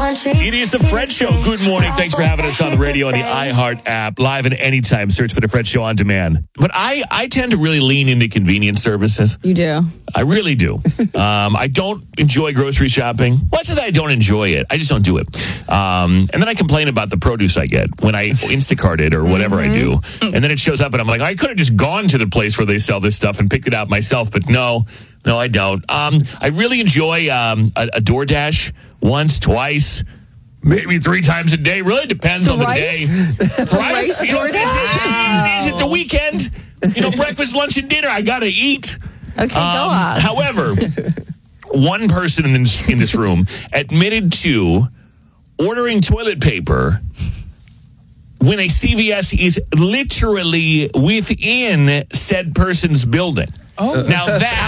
It is the Fred Show. Good morning. Thanks for having us on the radio and the iHeart app. Live and anytime. Search for the Fred Show on demand. But I tend to really lean into convenience services. You do. I really do. I don't enjoy grocery shopping. Much as I don't enjoy it, I just don't do it. And then I complain about the produce I get when I Instacart it or whatever I do. And then it shows up and I'm like, I could have just gone to the place where they sell this stuff and picked it out myself. But no, I don't. I really enjoy a DoorDash once, twice, maybe 3 times a day. Really depends on the day. Thrice? You know, is it the weekend? You know, breakfast, lunch, and dinner. I got to eat. Okay, go off. However, one person in this room admitted to ordering toilet paper when a CVS is literally within said person's building. Oh. Now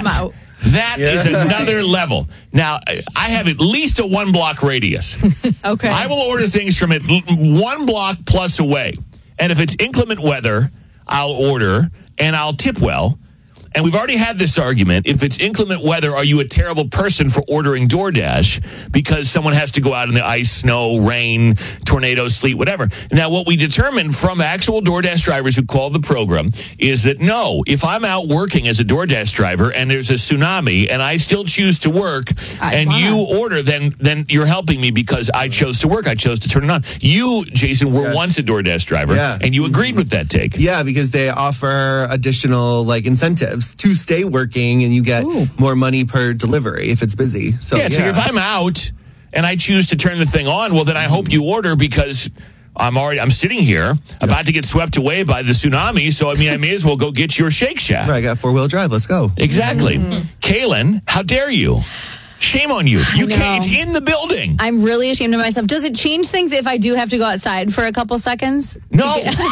that is another level. Now, I have at least a 1-block radius. Okay. I will order things from 1 block plus away. And if it's inclement weather, I'll order and I'll tip well. And we've already had this argument. If it's inclement weather, are you a terrible person for ordering DoorDash because someone has to go out in the ice, snow, rain, tornado, sleet, whatever? Now, what we determined from actual DoorDash drivers who called the program is that no, if I'm out working as a DoorDash driver and there's a tsunami and I still choose to work you order, then you're helping me because I chose to work. I chose to turn it on. You, Jason, were once a DoorDash driver and you agreed with that take. Yeah, because they offer additional incentives to stay working and you get more money per delivery if it's busy. So so if I'm out and I choose to turn the thing on, well then I hope you order because I'm sitting here about to get swept away by the tsunami, so I may as well go get your Shake Shack. Right, I got 4-wheel drive. Let's go. Exactly. Kaylin, how dare you? Shame on you. You can't. It's in the building. I'm really ashamed of myself. Does it change things if I do have to go outside for a couple seconds? No. By the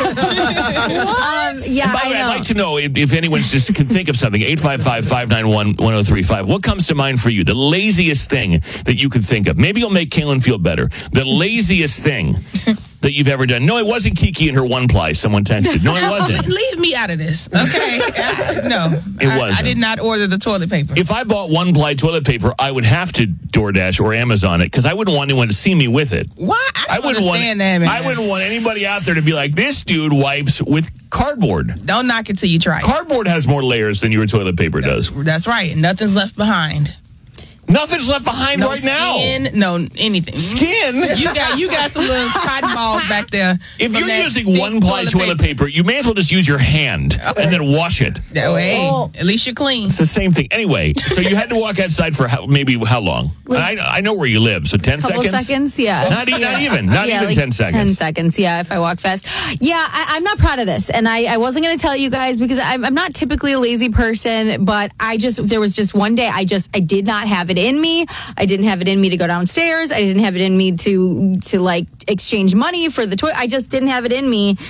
way, I'd like to know if anyone just can think of something. 855-591-1035. What comes to mind for you? The laziest thing that you could think of. Maybe you'll make Kaylin feel better. The laziest thing that you've ever done. No, it wasn't Kiki and her 1-ply. Someone texted. No, it wasn't. Leave me out of this, okay? No, it wasn't. I did not order the toilet paper. If I bought 1-ply toilet paper, I would have to DoorDash or Amazon it because I wouldn't want anyone to see me with it. Why? I wouldn't understand that, man. I wouldn't want anybody out there to be like, this dude wipes with cardboard. Don't knock it till you try it. Cardboard has more layers than your toilet paper does. That's right. Nothing's left behind. Nothing's left behind right now. No, anything. Skin? You got some little cotton balls back there. If you're using 1-ply toilet paper, you may as well just use your hand and then wash it. That way, at least you're clean. It's the same thing. Anyway, so you had to walk outside for how long? I know where you live, so 10 seconds? Couple seconds, yeah. Not even 10 seconds. 10 seconds, yeah, if I walk fast. Yeah, I'm not proud of this, and I wasn't going to tell you guys because I'm not typically a lazy person, but there was just one day I did not have it in me. I didn't have it in me to go downstairs. I didn't have it in me to exchange money for the toy. I just didn't have it in me.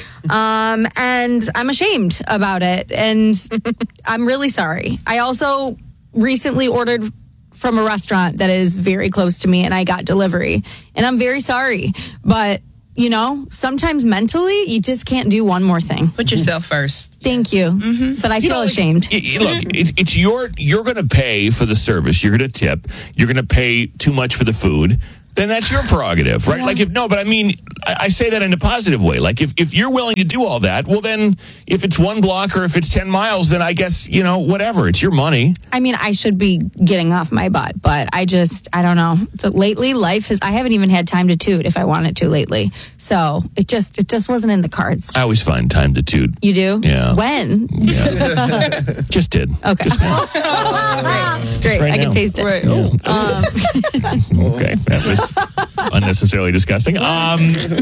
And I'm ashamed about it. And I'm really sorry. I also recently ordered from a restaurant that is very close to me and I got delivery. And I'm very sorry. But sometimes mentally, you just can't do one more thing. Put yourself first. Thank you. Mm-hmm. But I feel ashamed. Look, it's you're going to pay for the service. You're going to tip. You're going to pay too much for the food. Then that's your prerogative, right? Yeah. I say that in a positive way. If you're willing to do all that, well then, if it's 1 block or if it's 10 miles, then I guess, whatever. It's your money. I should be getting off my butt, but I don't know. Lately, I haven't even had time to toot if I wanted to lately. So it just wasn't in the cards. I always find time to toot. You do? Yeah. When? Yeah. Just did. Okay. Great. Right I can now. taste it. Right. Okay. That was unnecessarily disgusting. I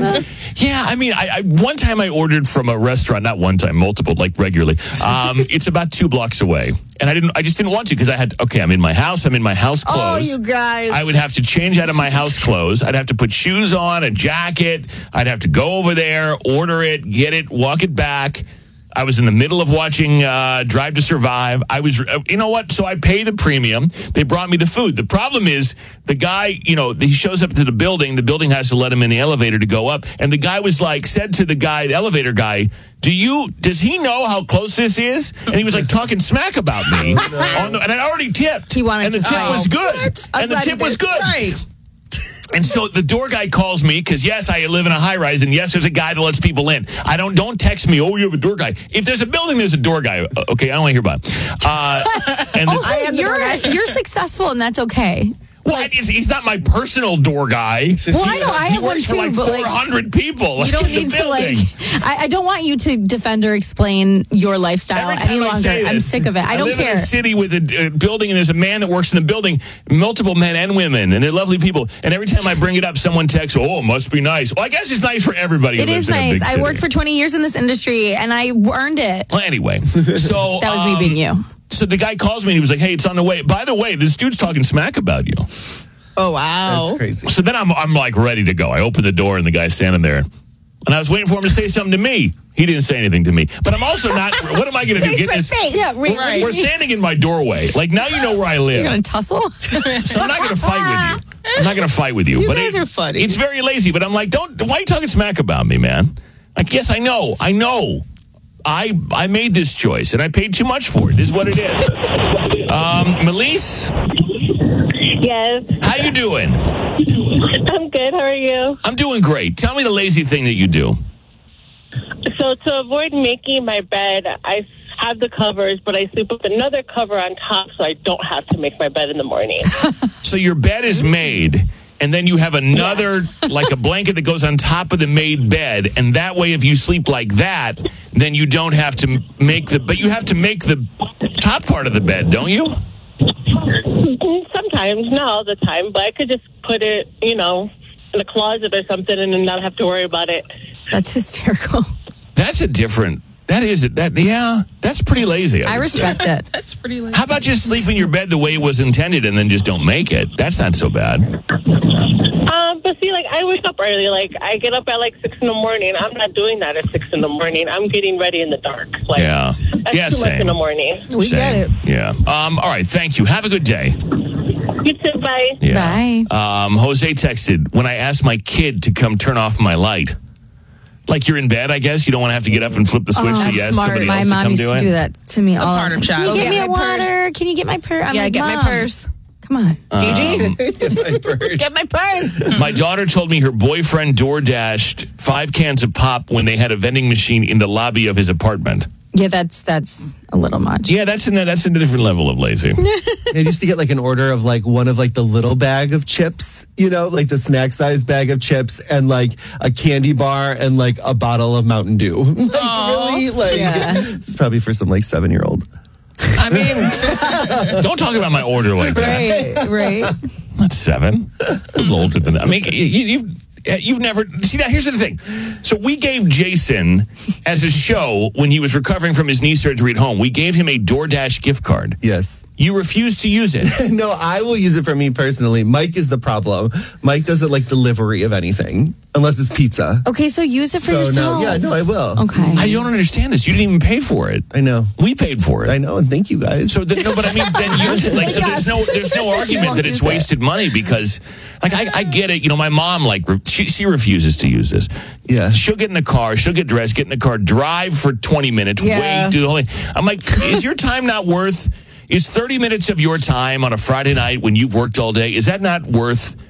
one time I ordered from a restaurant, not one time, multiple, regularly. It's about 2 blocks away. And I just didn't want to because I'm in my house clothes. Oh, you guys. I would have to change out of my house clothes. I'd have to put shoes on, a jacket. I'd have to go over there, order it, get it, walk it back. I was in the middle of watching Drive to Survive. I was, so I pay the premium. They brought me the food. The problem is the guy, he shows up to the building. The building has to let him in the elevator to go up. And the guy was said to the elevator guy, does he know how close this is? And he was talking smack about me. And I'd already tipped. He wanted and the to tip fight. was good. What? And the tip was good. Right. And so the door guy calls me because, yes, I live in a high rise, and yes, there's a guy that lets people in. Don't text me, oh, you have a door guy. If there's a building, there's a door guy. Okay, I don't want to hear about it. And Also, you're successful, and that's okay. well, he's not my personal door guy. Well, I know. I He have one works for too, like but 400 people. you don't in the need to building. I don't want you to defend or explain your lifestyle Every time any I longer. say I'm this, sick of it. I don't live care. in a city with a building, and there's a man that works in the building, multiple men and women, and they're lovely people. And every time I bring it up, someone texts, "Oh, it must be nice." Well, I guess it's nice for everybody. Who It lives is in a nice. big I city. worked for 20 years in this industry, and I earned it. Well, anyway, so That was me being you. So the guy calls me and he was like, "Hey, it's on the way. By the way, this dude's talking smack about you." Oh, wow. That's crazy. So then I'm like ready to go. I open the door and the guy's standing there, and I was waiting for him to say something to me. He didn't say anything to me, but I'm also not. What am I going to do? Get this? Yeah, Right. We're standing in my doorway. Like now you know where I live. You're going to tussle? So I'm not going to fight with you. I'm not going to fight with you. You but guys are funny. It's very lazy, but I'm like, why are you talking smack about me, man? Like, yes, I know. I made this choice, and I paid too much for it, is what it is. Melise, Yes, how you doing? I'm good. How are you? I'm doing great. Tell me the lazy thing that you do. So to avoid making my bed, I have the covers, but I sleep with another cover on top so I don't have to make my bed in the morning. So your bed is made, and then you have another, like a blanket that goes on top of the made bed, and that way if you sleep like that, then you don't have to but you have to make the top part of the bed, don't you? Sometimes, not all the time, but I could just put it, in a closet or something and then not have to worry about it. That's hysterical. That's that's pretty lazy. I would say. respect it. That's pretty late. How about just sleep in your bed the way it was intended and then just don't make it? That's not so bad. But see, I wake up early. I get up at 6 in the morning. I'm not doing that at 6 in the morning. I'm getting ready in the dark. Yeah. That's Yeah, too much same. in the morning. We get it. Yeah. All right. Thank you. Have a good day. You too. Bye. Yeah. Bye. Jose texted, when I asked my kid to come turn off my light. Like you're in bed, I guess. You don't want to have to get up and flip the switch. So yes, Smart. somebody My else to mom come used do to it. do that to me all part the of time. child. Can you get me Get a my purse. water? Can you get my purse? Yeah, get my purse. Come on. Gigi, Get my purse. My daughter told me her boyfriend door dashed 5 cans of pop when they had a vending machine in the lobby of his apartment. Yeah, that's a little much. Yeah, that's a different level of lazy. I used to get an order of one of the little bag of chips, the snack size bag of chips and a candy bar and a bottle of Mountain Dew. Really? This is probably for some 7-year-old. I mean, don't talk about my order like that. Right. Not 7. A little older than that. I mean, you've never... See, now, here's the thing. So we gave Jason, as a show, when he was recovering from his knee surgery at home, we gave him a DoorDash gift card. Yes. You refused to use it. No, I will use it for me personally. Mike is the problem. Mike doesn't like delivery of anything unless it's pizza. Okay, so use it for yourself. No, I will. Okay. I don't understand this. You didn't even pay for it. I know. We paid for it. I know, and thank you guys. So no, but I mean, then use it. So there's no argument that it's wasted money because, I get it. My mom she refuses to use this. Yeah. She'll get in the car. She'll get dressed, get in the car, drive for 20 minutes, wait, do the whole thing. I'm like, is your time not worth? Is 30 minutes of your time on a Friday night when you've worked all day? Is that not worth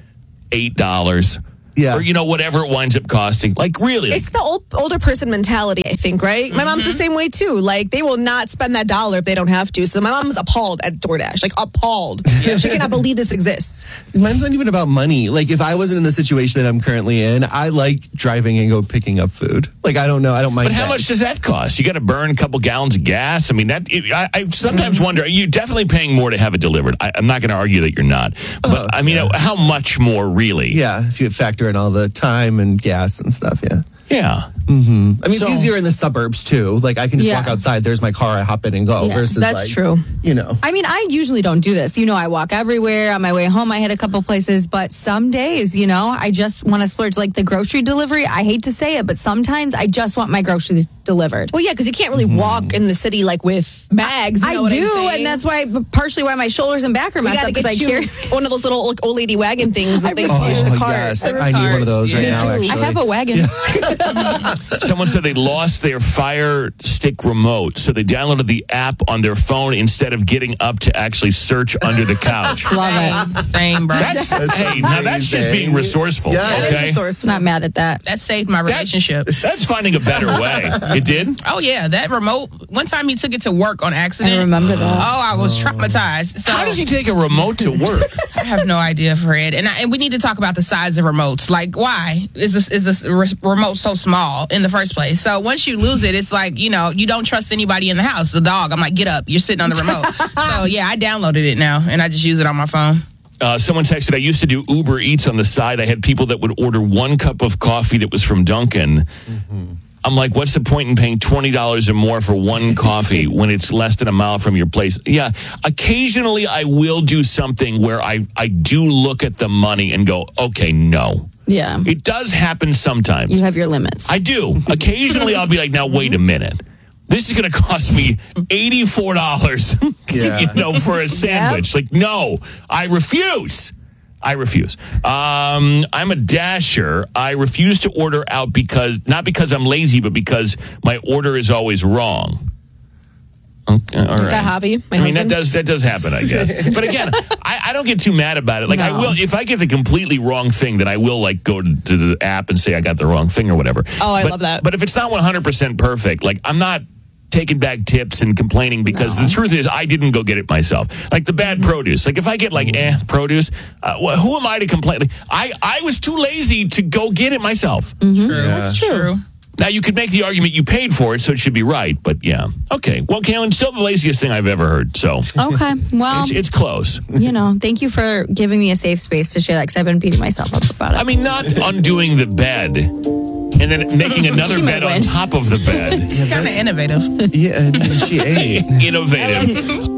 $8? Yeah. Or, whatever it winds up costing. Really. It's the older person mentality, I think, right? My mom's the same way, too. They will not spend that dollar if they don't have to. So my mom's appalled at DoorDash. Appalled. She cannot believe this exists. Mine's not even about money. If I wasn't in the situation that I'm currently in, I like driving and go picking up food. I don't know. I don't mind. But how much does that cost? You got to burn a couple gallons of gas. I mean, I sometimes wonder, you're definitely paying more to have it delivered. I'm not going to argue that you're not. But, how much more, really? Yeah, if you factor in all the time and gas and stuff, yeah. Yeah. It's easier in the suburbs, too. I can just walk outside, there's my car, I hop in and go. Yeah, versus, that's true. I mean, I usually don't do this. I walk everywhere. On my way home, I hit a couple places. But some days, I just want to splurge. The grocery delivery, I hate to say it, but sometimes I just want my groceries delivered. Well, yeah, because you can't really walk in the city with bags. You know what I'm I do, saying? and that's partially why my shoulders and back are messed up, because I carry one of those little old lady wagon things that they push the cart. yes. I need one of those right now, actually. I have a wagon. Someone said they lost their Fire Stick remote, so they downloaded the app on their phone instead of getting up to actually search under the couch. Love it. Same, bro. Now that's just being resourceful. Yeah, it is okay, resourceful. Not mad at that. That saved my relationship. that's finding a better way. It did. Oh yeah, that remote. One time he took it to work on accident. I remember that. Oh, I was traumatized. So How does he take a remote to work? I have no idea, Fred. And we need to talk about the size of remotes. Like, why is this remote so small in the first place? So once you lose it, it's like, you don't trust anybody in the house. The dog, I'm like, get up. You're sitting on the remote. So yeah, I downloaded it now, and I just use it on my phone. Someone texted, I used to do Uber Eats on the side. I had people that would order 1 cup of coffee that was from Dunkin'. I'm like, what's the point in paying $20 or more for 1 coffee when it's less than a mile from your place? Yeah, occasionally I will do something where I do look at the money and go, okay, no. Yeah. It does happen sometimes. You have your limits. I do. Occasionally I'll be like, now wait a minute. This is going to cost me $84, Yeah. for a sandwich. Like, no, I refuse. I'm a dasher. I refuse to order out not because I'm lazy, but because my order is always wrong. Okay, all right. That hobby. That does happen, I guess. But again, I don't get too mad about it. Like I will, if I get the completely wrong thing, then I will go to the app and say I got the wrong thing or whatever. Oh, I love that. But if it's not 100% perfect, like I'm not taking back tips and complaining because the truth is I didn't go get it myself. Like the bad produce. Like if I get produce, who am I to complain? Like, I was too lazy to go get it myself. True. That's true. Now you could make the argument you paid for it, so it should be right. But yeah, okay. Well, Kaylin, still the laziest thing I've ever heard. So Okay. Well, it's close. thank you for giving me a safe space to share that because I've been beating myself up about it. I mean, not undoing the bed and then making another She might bed on win. top of the bed. It's kind of innovative. Yeah, and she ate. Innovative.